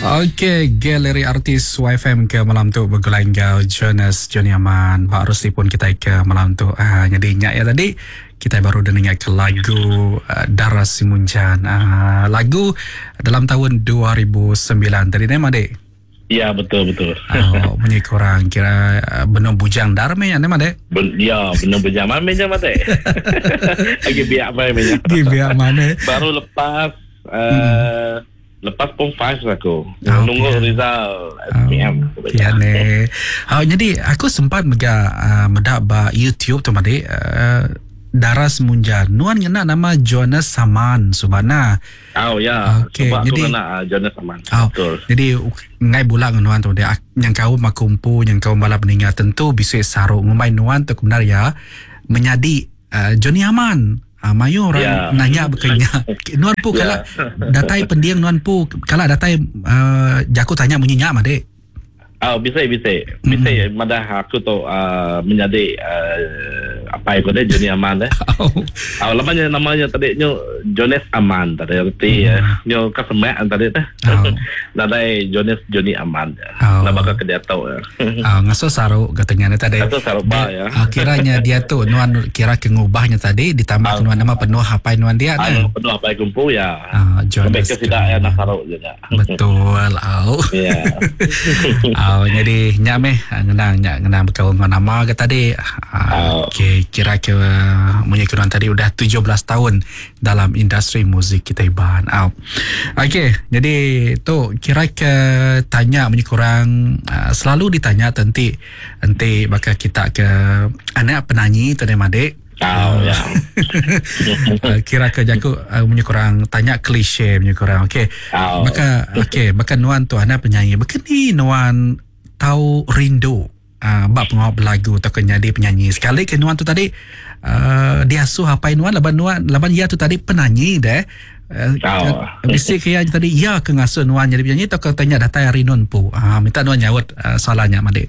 Okey, galeri artis YFM ke malam tu bergelanggau Jonas Johnny Aman. Pak Rusli pun kita ke malam tu. Jadi ingat ya tadi kita baru dengar ke lagu Daras Simunjan. Lagu dalam tahun 2009 tadi nama dek. Ya, betul. Punya korang kira benar bujang darme ya nama dek. Ya, benar bujang mana je mate. Lagi biak apa namanya? Di biak mana? Baru lepas lepas pom 5 aku. Nunggu result SPM. Ya ne. Jadi aku sempat medak ba YouTube tu made Daras Munjan. Nuan kena nama Jonas Saman Subana. Ya. Okay. Sebab jadi, aku kena Jonas Saman. Betul. Jadi ngai bulan nuan tu dia yang kau makumpu yang kau balap meninggal tentu bisa saruk ngumai nuan tu kebenar ya menyadi Johnny Aman. Mayu orang nanya berkenya. Nuan pu kalau datai pendiang nuan pu kalau datai jaku tanya menyinya mah dek. Bisa. Madah aku tu menjadi apa itu deh Johnny Aman deh. Namanya tadi nyo Jonas Aman tadi arti nyo kasemek tadi teh. Nadai Johnny Aman. Nak bakal dia tahu ya. Ngaso saru katanya tadi. Ngaso saru ba ya. Kiranya dia tu nuan kira kengubahnya tadi ditambah nuan nama penuh hapai nuan dia dah. Penuh hapai kumpul ya. Jonas tidak ya nak saru juga. Betul. Ya. Jadi nyameh ngenang berkawan dengan nama ke tadi. Okey, kira menyekiran tadi udah 17 tahun dalam industri muzik kita iban. Okey, jadi tu kira tanya menyekurang selalu ditanya nanti bakal kita ke anak penyanyi tadi Madek. Ya. Kira jaku menyekurang tanya klise menyekurang. Okey. Maka nuan tu anak penyanyi. Bekeni nuan tahu rindu bab ngau lagu atau jadi penyanyi. Sekali ke nuan tu tadi dia suh apa nuan laban ia tu tadi penyanyi deh. Bisik ya tadi ya ke ngasuh nuan jadi penyanyi atau tanya datai rinun pu. Minta nuan nyawut soalannya Madek.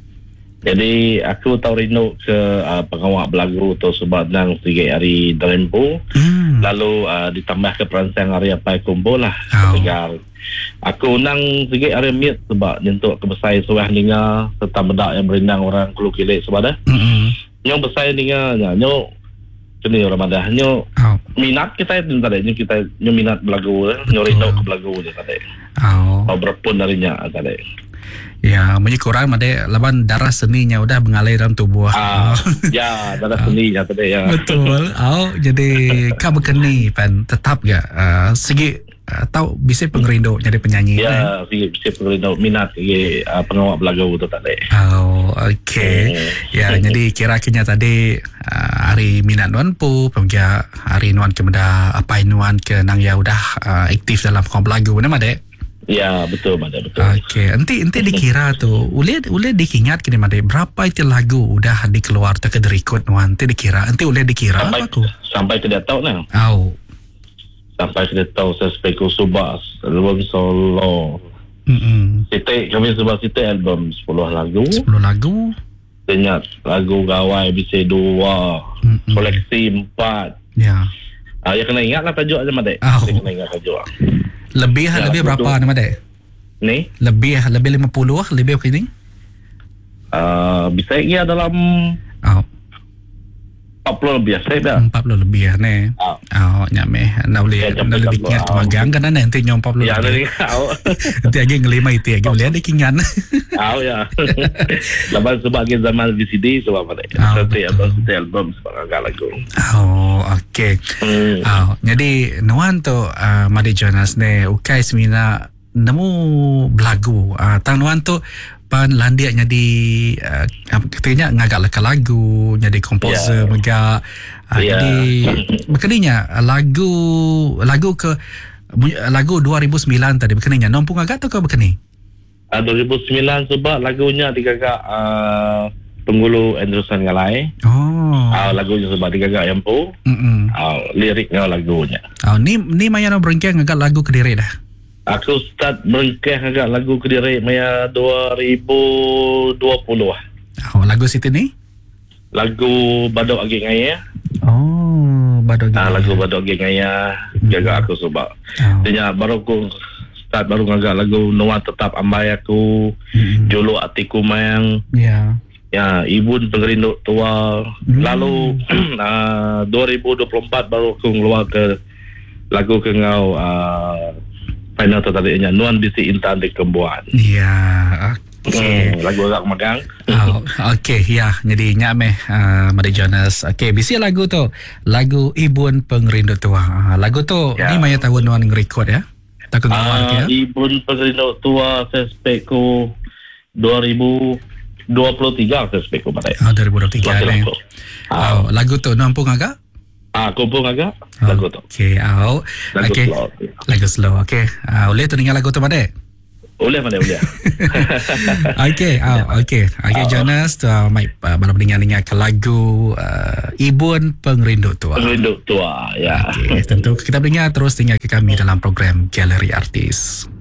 Jadi aku tahu rindu ke pengawak belagu tu sebab nang 3 hari dalam pu. Lalu ditambah ke perancang hari apa kumpul lah. Aku nang 3 hari miet sebab nyentuk ke besai suah ninga serta bedak yang berindang orang Kulu Kilik sebab dah. Nyong besai ninga nyok kini Ramadan nyok minat kita itu tadi kita nyok minat belagu nyok rindu ke belagu tadi. Berpun darinya tadi. Ya, menyekurang ada laban darah seninya udah mengalir dalam tubuh. Ya, darah seninya tadi ya. Betul. Jadi kau berkeni pan tetap ya segi tahu bisa pengerindu jadi penyanyi. Ya, bisa pengerindu minat pengawak belagu tu tadi. Okey. Ya, jadi kira-kira tadi hari minat nuan pu, pemgia hari nuan kemeda apa nuan ke nang ya udah aktif dalam pengawak belagu nama dek. Ya, betul. Okey, nanti dikira tu, boleh diingat kini Made berapa itu lagu udah dikeluar ke derikut nuan, nanti dikira, nanti boleh dikira sampai tidak tahu nah. Sampai tidak tahu saya speku subas album solo. Kami subas itu album 10 lagu. 10 lagu. Dengar lagu gawai bisa 2, koleksi 4. Ya. Ya kena ingatlah tajuk aja Made. Kena ingat tajuk. Lebih berapa nama dek? Ni? Lebih 50 lebih begini? Bisa ya dalam 40 lebih saya dah. 40 lebih ne. Nyame. Nak boleh bikin magang kan nanti nyom 40 lebih. Ya nanti lagi ngelima itu lagi boleh ada kingan. Ya. Lepas sebagai zaman VCD sebab apa? Setiap album sebagai lagu. Okey. Jadi nuan tu Madi Jonas ne ukai semina nemu belagu. Tang nuan tu pan landia jadi katanya ngagak leka lagu jadi komposer megak jadi berkeninya lagu ke lagu 2009 tadi berkeninya nompung agak tu ke berkeni 2009 sebab lagunya digagak penggulu Anderson Ngalai. Lagunya sebab digagak Yampu. Liriknya lagunya. Ni maya no berengkeng agak lagu Kediri dah. Aku start berengkeh agak lagu Kediri Maya 2020 lah. Lagu situ ni? Lagu Badok Agi Ngaya. Badok Agi Ngaya. Lagu Badok Agi Ngaya. Jaga aku sebab. Dia baru aku start baru ngagak lagu Nuan Tetap Ambai Aku, Jolo Atiku Mayang. Ya, Ibu Pengerinduk Tua. Lalu 2024 baru aku keluar ke lagu kengau final tertariknya Nuan Bisi Intan di Kembuan. Ya, lagu agak megang. Okey, ya. Jadi nyameh Mari Jonas. Okey, bisi lagu tu. Lagu Ibu Pengerinduk Tua. Lagu tu ni maya tahun Nuan nge-record ya. Tak keluar ke ya? Ibu Pengerinduk Tua saya spek ku 2023 saya spek ku pada. 2023 ni. Lagu tu nampung agak? Kumpul agak lagu tu. Okey, lagu slow. Okey. Boleh tu dengar lagu tu pada? Boleh. Okey, Jonas tu mai baru dengar ke lagu Ibu Pengerinduk Tua. Pengerinduk Tua, ya. Okey, tentu kita dengar terus dengar ke kami dalam program Galeri Artis.